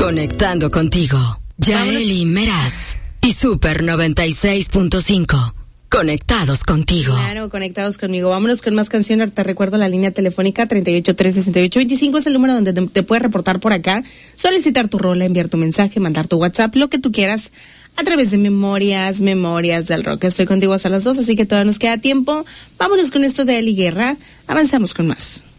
Conectando contigo. Yaeli Meraz y Super 96.5. Conectados contigo. Claro, conectados conmigo. Vámonos con más canciones. Te recuerdo la línea telefónica 38-368-25. Es el número donde te puedes reportar por acá, solicitar tu rola, enviar tu mensaje, mandar tu WhatsApp, lo que tú quieras, a través de Memorias del Rock. Estoy contigo hasta las 2, así que todavía nos queda tiempo. Vámonos con esto de Eli Guerra. Avanzamos con más.